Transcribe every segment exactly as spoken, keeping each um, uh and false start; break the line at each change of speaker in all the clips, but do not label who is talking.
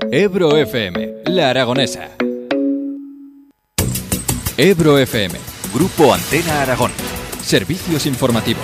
Ebro F M, La Aragonesa. Ebro F M, Grupo Antena Aragón. Servicios informativos.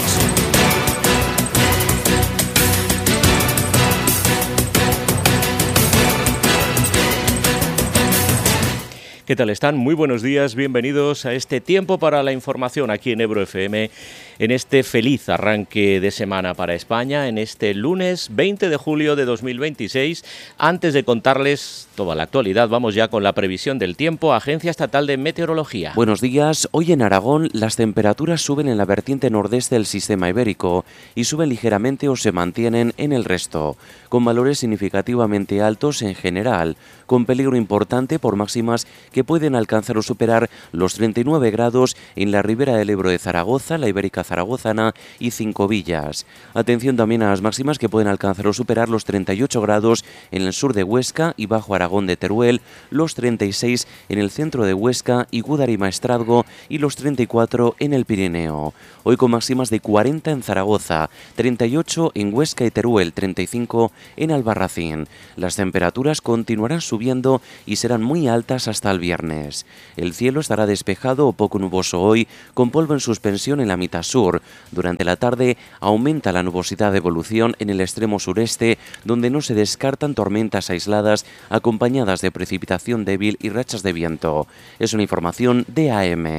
¿Qué tal están? Muy buenos días, bienvenidos a este tiempo para la información aquí en Ebro F M, en este feliz arranque de semana para España, en este lunes veinte de julio de dos mil veintiséis. Antes de contarles toda la actualidad, vamos ya con la previsión del tiempo, Agencia Estatal de Meteorología.
Buenos días. Hoy en Aragón las temperaturas suben en la vertiente nordeste del sistema ibérico y suben ligeramente o se mantienen en el resto, con valores significativamente altos en general, con peligro importante por máximas que pueden alcanzar o superar los treinta y nueve grados en la ribera del Ebro de Zaragoza, la Ibérica Zaragozana y Cinco Villas. Atención también a las máximas que pueden alcanzar o superar los treinta y ocho grados en el sur de Huesca y Bajo Aragón de Teruel, los treinta y seis en el centro de Huesca y Gúdar y Maestrazgo y los treinta y cuatro en el Pirineo. Hoy con máximas de cuarenta en Zaragoza, treinta y ocho en Huesca y Teruel, treinta y cinco en Albarracín. Las temperaturas continuarán subiendo y serán muy altas hasta el viernes. El cielo estará despejado o poco nuboso hoy, con polvo en suspensión en la mitad sur. Durante la tarde aumenta la nubosidad de evolución en el extremo sureste, donde no se descartan tormentas aisladas acompañadas de precipitación débil y rachas de viento. Es una información de A M.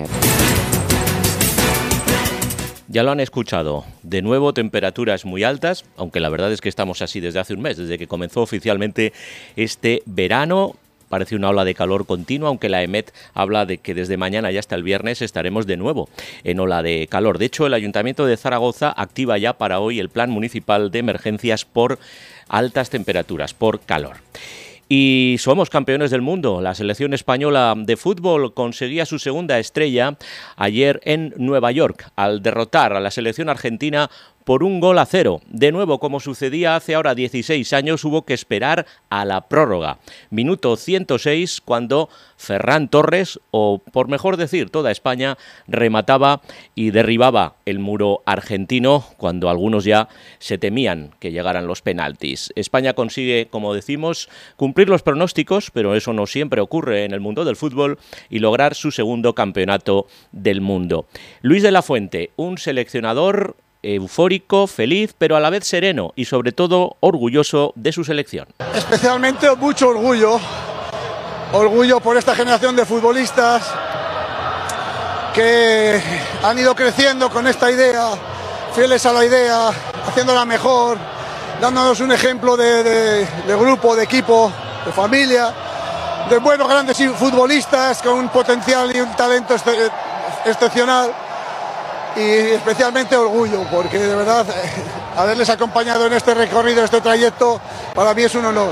Ya lo han escuchado, de nuevo temperaturas muy altas, aunque la verdad es que estamos así desde hace un mes, desde que comenzó oficialmente este verano. Parece una ola de calor continua, aunque la EMET habla de que desde mañana y hasta el viernes estaremos de nuevo en ola de calor. De hecho, el Ayuntamiento de Zaragoza activa ya para hoy el Plan Municipal de Emergencias por altas temperaturas, por calor. Y somos campeones del mundo. La selección española de fútbol conseguía su segunda estrella ayer en Nueva York al derrotar a la selección argentina por un gol a cero. De nuevo, como sucedía hace ahora dieciséis años, hubo que esperar a la prórroga. Minuto ciento seis, cuando Ferran Torres, o por mejor decir, toda España, remataba y derribaba el muro argentino, cuando algunos ya se temían que llegaran los penaltis. España consigue, como decimos, cumplir los pronósticos, pero eso no siempre ocurre en el mundo del fútbol, y lograr su segundo campeonato del mundo. Luis de la Fuente, un seleccionador eufórico, feliz, pero a la vez sereno y sobre todo orgulloso de su selección.
Especialmente mucho orgullo, orgullo por esta generación de futbolistas que han ido creciendo con esta idea, fieles a la idea, haciéndola mejor, dándonos un ejemplo de, de, de grupo, de equipo, de familia, de buenos grandes futbolistas con un potencial y un talento ex excepcional. Y especialmente orgullo, porque de verdad haberles acompañado en este recorrido, este trayecto, para mí es un honor.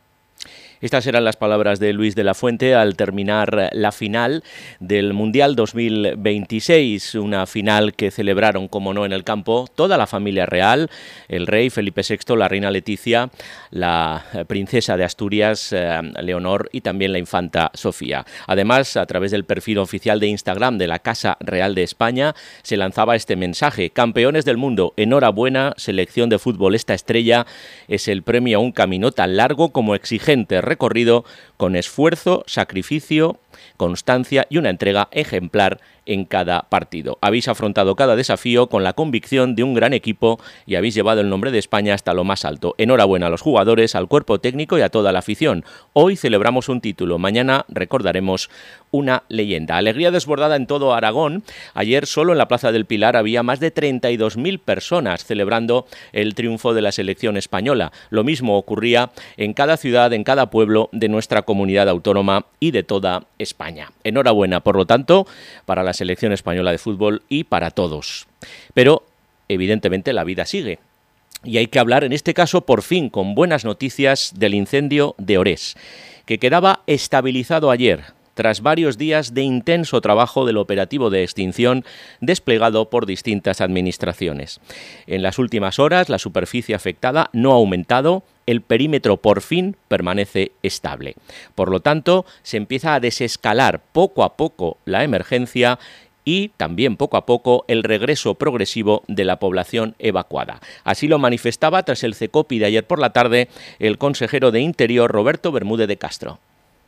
Estas eran las palabras de Luis de la Fuente al terminar la final del Mundial dos mil veintiséis, una final que celebraron, como no, en el campo toda la familia real, el rey Felipe sexto, la reina Leticia, la princesa de Asturias, eh, Leonor, y también la infanta Sofía. Además, a través del perfil oficial de Instagram de la Casa Real de España, se lanzaba este mensaje: campeones del mundo, enhorabuena, selección de fútbol, esta estrella es el premio a un camino tan largo como exigente recorrido, con esfuerzo, sacrificio, constancia y una entrega ejemplar en cada partido. Habéis afrontado cada desafío con la convicción de un gran equipo y habéis llevado el nombre de España hasta lo más alto. Enhorabuena a los jugadores, al cuerpo técnico y a toda la afición. Hoy celebramos un título, mañana recordaremos una leyenda. Alegría desbordada en todo Aragón. Ayer solo en la Plaza del Pilar había más de treinta y dos mil personas celebrando el triunfo de la selección española. Lo mismo ocurría en cada ciudad, en cada pueblo de nuestra comunidad autónoma y de toda España. Enhorabuena, por lo tanto, para la selección española de fútbol y para todos. Pero, evidentemente, la vida sigue. Y hay que hablar, en este caso, por fin, con buenas noticias, del incendio de Orés, que quedaba estabilizado ayer, tras varios días de intenso trabajo del operativo de extinción desplegado por distintas administraciones. En las últimas horas, la superficie afectada no ha aumentado, el perímetro por fin permanece estable. Por lo tanto, se empieza a desescalar poco a poco la emergencia y también poco a poco el regreso progresivo de la población evacuada. Así lo manifestaba tras el CECOPI de ayer por la tarde el consejero de Interior Roberto Bermúdez de Castro.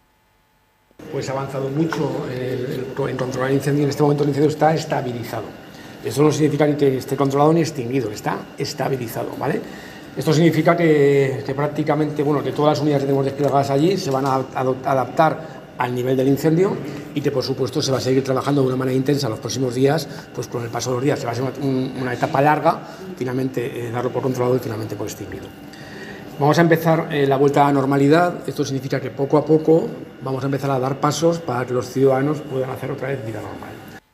Pues ha avanzado mucho en controlar el incendio. En este momento el incendio está estabilizado. Eso no significa ni que esté controlado ni extinguido, está estabilizado, ¿vale? Esto significa que, que prácticamente, bueno, que todas las unidades que tenemos desplegadas allí se van a adaptar al nivel del incendio y que por supuesto se va a seguir trabajando de una manera intensa los próximos días, pues con el paso de los días se va a ser una, una etapa larga, finalmente eh, darlo por controlado y finalmente por extinguido. Vamos a empezar eh, la vuelta a la normalidad. Esto significa que poco a poco vamos a empezar a dar pasos para que los ciudadanos puedan hacer otra vez vida normal.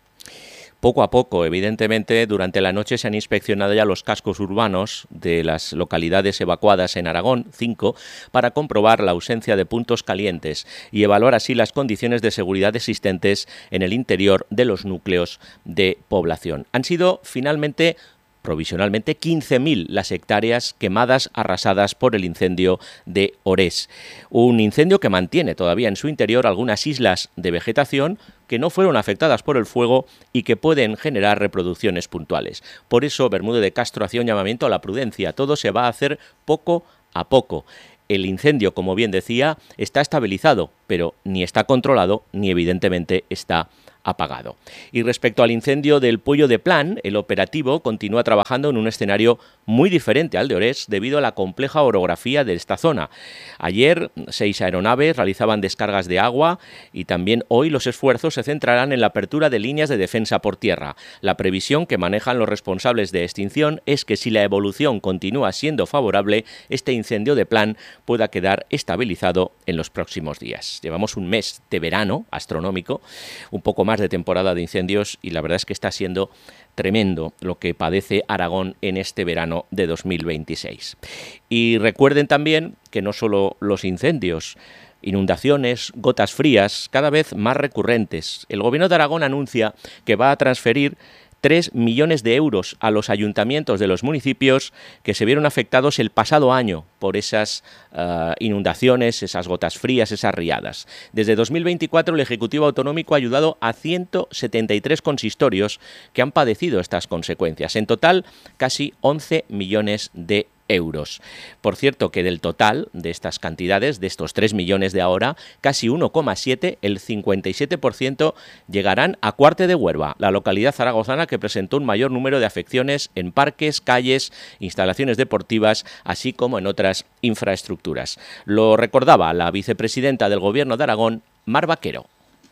Poco a poco, evidentemente, durante la noche se han inspeccionado ya los cascos urbanos de las localidades evacuadas en Aragón, cinco, para comprobar la ausencia de puntos calientes y evaluar así las condiciones de seguridad existentes en el interior de los núcleos de población. Han sido finalmente provisionalmente quince mil las hectáreas quemadas, arrasadas por el incendio de Orés. Un incendio que mantiene todavía en su interior algunas islas de vegetación que no fueron afectadas por el fuego y que pueden generar reproducciones puntuales. Por eso Bermúdez de Castro hacía un llamamiento a la prudencia. Todo se va a hacer poco a poco. El incendio, como bien decía, está estabilizado, pero ni está controlado ni evidentemente está apagado. Y respecto al incendio del Puello de Plan, el operativo continúa trabajando en un escenario muy diferente al de Orés debido a la compleja orografía de esta zona. Ayer seis aeronaves realizaban descargas de agua y también hoy los esfuerzos se centrarán en la apertura de líneas de defensa por tierra. La previsión que manejan los responsables de extinción es que si la evolución continúa siendo favorable, este incendio de Plan pueda quedar estabilizado en los próximos días. Llevamos un mes de verano astronómico, un poco más de temporada de incendios y la verdad es que está siendo tremendo lo que padece Aragón en este verano de dos mil veintiséis. Y recuerden también que no solo los incendios, inundaciones, gotas frías, cada vez más recurrentes. El Gobierno de Aragón anuncia que va a transferir tres millones de euros a los ayuntamientos de los municipios que se vieron afectados el pasado año por esas uh, inundaciones, esas gotas frías, esas riadas. Desde dos mil veinticuatro el Ejecutivo Autonómico ha ayudado a ciento setenta y tres consistorios que han padecido estas consecuencias. En total, casi once millones de euros. euros. Por cierto que del total de estas cantidades, de estos tres millones de ahora, casi uno coma siete, el cincuenta y siete por ciento, llegarán a Cuarte de Huerva, la localidad zaragozana que presentó un mayor número de afecciones en parques, calles, instalaciones deportivas, así como en otras infraestructuras. Lo recordaba la vicepresidenta del Gobierno de Aragón, Mar Vaquero.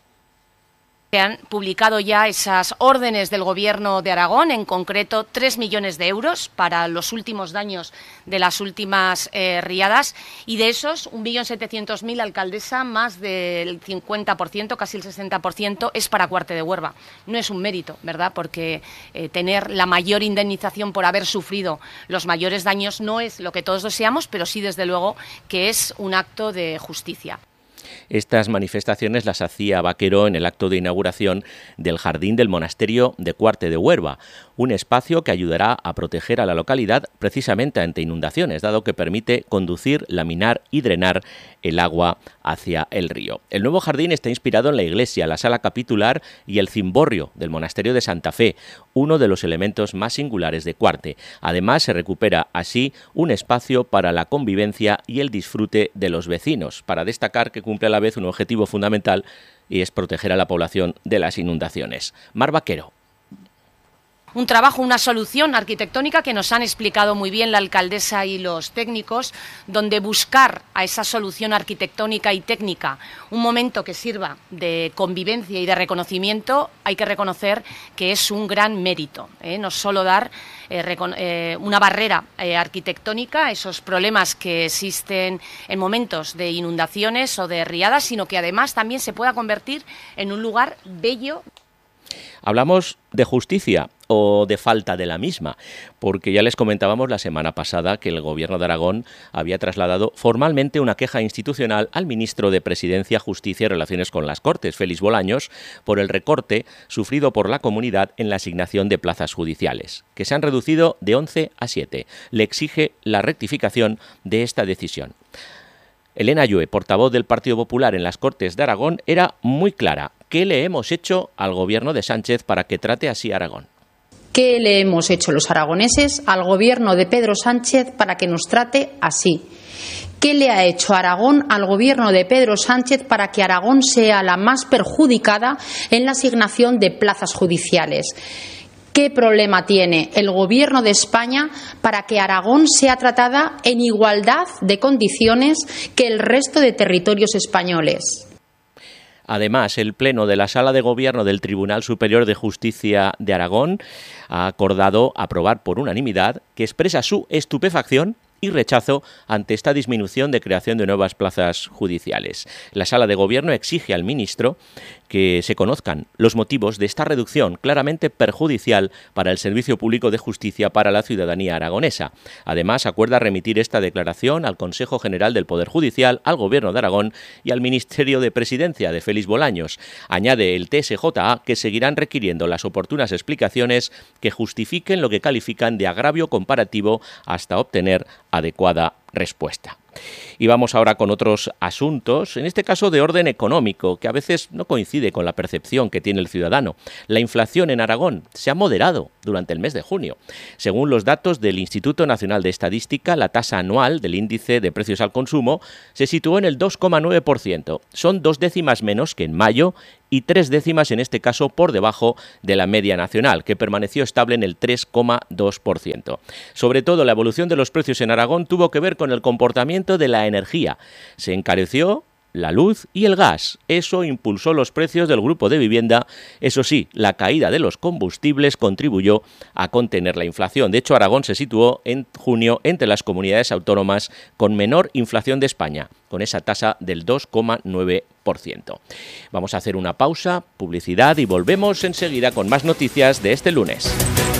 Se han publicado ya esas órdenes del Gobierno de Aragón, en concreto tres millones de euros para los últimos daños de las últimas eh, riadas, y de esos un millón setecientos mil, alcaldesa, más del cincuenta por ciento, casi el sesenta por ciento, es para Cuarte de Huerva. No es un mérito, ¿verdad?, porque eh, tener la mayor indemnización por haber sufrido los mayores daños no es lo que todos deseamos, pero sí, desde luego, que es un acto de justicia.
Estas manifestaciones las hacía Vaquero en el acto de inauguración del Jardín del Monasterio de Cuarte de Huerva, un espacio que ayudará a proteger a la localidad precisamente ante inundaciones, dado que permite conducir, laminar y drenar el agua hacia el río. El nuevo jardín está inspirado en la iglesia, la sala capitular y el cimborrio del Monasterio de Santa Fe, uno de los elementos más singulares de Cuarte. Además, se recupera así un espacio para la convivencia y el disfrute de los vecinos, para destacar que cumple a la vez un objetivo fundamental y es proteger a la población de las inundaciones. Mar Vaquero.
Un trabajo, una solución arquitectónica que nos han explicado muy bien la alcaldesa y los técnicos, donde buscar a esa solución arquitectónica y técnica un momento que sirva de convivencia y de reconocimiento, hay que reconocer que es un gran mérito, ¿eh? No solo dar eh, eh, una barrera eh, arquitectónica a esos problemas que existen en momentos de inundaciones o de riadas, sino que además también se pueda convertir en un lugar bello.
Hablamos de justicia o de falta de la misma, porque ya les comentábamos la semana pasada que el Gobierno de Aragón había trasladado formalmente una queja institucional al ministro de Presidencia, Justicia y Relaciones con las Cortes, Félix Bolaños, por el recorte sufrido por la comunidad en la asignación de plazas judiciales, que se han reducido de once a siete. Le exige la rectificación de esta decisión. Elena Llue, portavoz del Partido Popular en las Cortes de Aragón, era muy clara. ¿qué le hemos hecho al gobierno de Sánchez para que trate así a Aragón?
¿Qué le hemos hecho los aragoneses al gobierno de Pedro Sánchez para que nos trate así? ¿Qué le ha hecho Aragón al gobierno de Pedro Sánchez para que Aragón sea la más perjudicada en la asignación de plazas judiciales? ¿Qué problema tiene el Gobierno de España para que Aragón sea tratada en igualdad de condiciones que el resto de territorios españoles?
Además, el Pleno de la Sala de Gobierno del Tribunal Superior de Justicia de Aragón ha acordado aprobar por unanimidad que expresa su estupefacción y rechazo ante esta disminución de creación de nuevas plazas judiciales. La Sala de Gobierno exige al ministro que se conozcan los motivos de esta reducción claramente perjudicial para el servicio público de justicia para la ciudadanía aragonesa. Además, acuerda remitir esta declaración al Consejo General del Poder Judicial, al Gobierno de Aragón y al Ministerio de Presidencia de Félix Bolaños. Añade el T S J A que seguirán requiriendo las oportunas explicaciones que justifiquen lo que califican de agravio comparativo hasta obtener adecuada respuesta. Y vamos ahora con otros asuntos, en este caso de orden económico, que a veces no coincide con la percepción que tiene el ciudadano. La inflación en Aragón se ha moderado durante el mes de junio. Según los datos del Instituto Nacional de Estadística, la tasa anual del índice de precios al consumo se situó en el dos coma nueve por ciento. Son dos décimas menos que en mayo y tres décimas en este caso por debajo de la media nacional, que permaneció estable en el tres coma dos por ciento. Sobre todo, la evolución de los precios en Aragón tuvo que ver con el comportamiento de la energía. Se encareció la luz y el gas. Eso impulsó los precios del grupo de vivienda. Eso sí, la caída de los combustibles contribuyó a contener la inflación. De hecho, Aragón se situó en junio entre las comunidades autónomas con menor inflación de España, con esa tasa del dos coma nueve por ciento. Vamos a hacer una pausa, publicidad y volvemos enseguida con más noticias de este lunes.